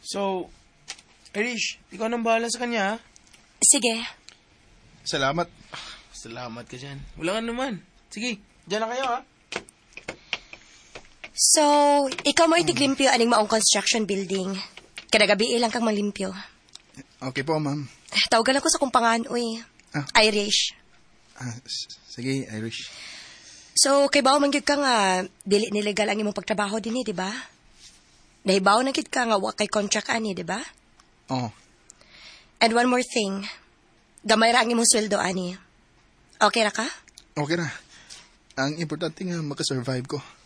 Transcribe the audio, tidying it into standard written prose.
So, Irish, ikaw nang bahala sa kanya, ha? Sige. Salamat. Salamat ka dyan. Wala ka naman. Sige, dyan na kayo, ha? So, ikaw mo itiglimpyo aning maong construction building. Kada gabi ilang kang malimpyo. Okay po, ma'am. Tawagan ako sa kong panganoy. Irish. Sige, Irish. So, kay bawo man gyud ka nga, dili nilegal ang imong pagtrabaho din di ba? Nahibaw na gid ka nga wa kay contract ani, di ba? Oo. And one more thing. Gamay ra ang imong sweldo ani. Okay ra ka? Okay na. Ang importante nga makasurvive ko.